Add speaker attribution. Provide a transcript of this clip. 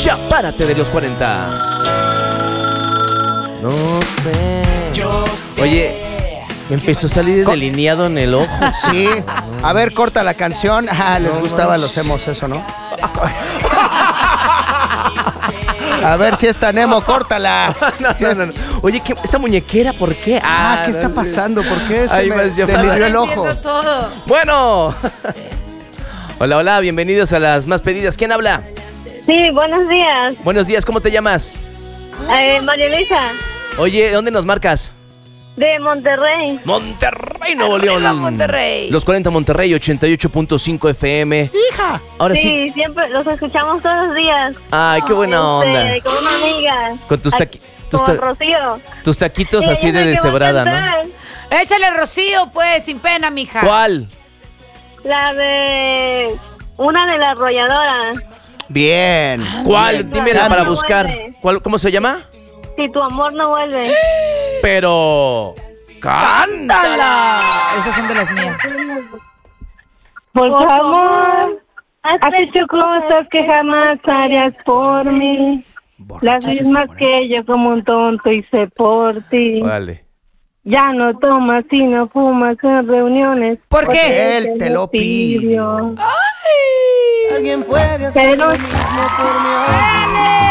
Speaker 1: Escapárate de los 40. No sé. Oye, me empezó a salir delineado en el ojo.
Speaker 2: Sí. A ver, corta la canción. Les gustaba a los emos eso, ¿no? A ver si está Nemo, córtala.
Speaker 1: No. Oye, ¿esta muñequera por qué?
Speaker 2: ¿Qué está pasando? ¿Por qué se me
Speaker 1: más
Speaker 2: delirió el ojo?
Speaker 3: Todo.
Speaker 1: Bueno. Hola, bienvenidos a las más pedidas. ¿Quién habla?
Speaker 4: Sí, buenos días.
Speaker 1: Buenos días, ¿cómo te llamas?
Speaker 4: María Luisa,
Speaker 1: Oye, ¿dónde nos marcas?
Speaker 4: de Monterrey.
Speaker 1: Monterrey, Nuevo León.
Speaker 3: Arriba, Monterrey.
Speaker 1: Los 40 Monterrey, 88.5 FM.
Speaker 2: ¡Hija!
Speaker 1: Ahora sí.
Speaker 4: Sí, siempre los escuchamos todos los días.
Speaker 1: Ay, qué buena onda.
Speaker 4: Con una amiga.
Speaker 1: Con tus
Speaker 4: Con Rocío.
Speaker 1: tus taquitos
Speaker 4: Sí,
Speaker 1: así
Speaker 4: ella
Speaker 1: de
Speaker 4: es la que va a
Speaker 1: deshebrada, ¿no?
Speaker 4: cantar.
Speaker 3: Échale Rocío, pues, sin pena, mija.
Speaker 1: ¿Cuál?
Speaker 4: La de... Una de la arrolladora.
Speaker 2: Bien.
Speaker 1: ¿Cuál?
Speaker 4: Sí,
Speaker 1: Dímela
Speaker 4: no
Speaker 1: para
Speaker 4: vuelve.
Speaker 1: buscar. ¿Cómo se llama?
Speaker 4: Si tu amor no vuelve.
Speaker 1: Pero... ¡cántala!
Speaker 3: Esas son de las mías.
Speaker 4: Por tu amor, has hecho cosas que jamás harías por mí. Las mismas que yo como un tonto hice por ti.
Speaker 1: Vale.
Speaker 4: Ya no tomas y no fumas en reuniones.
Speaker 3: ¿Por
Speaker 2: Porque
Speaker 3: qué?
Speaker 2: él te lo pidió.
Speaker 3: ¡Ay!
Speaker 2: Alguien puede hacer
Speaker 4: Pero
Speaker 2: lo mismo por mí.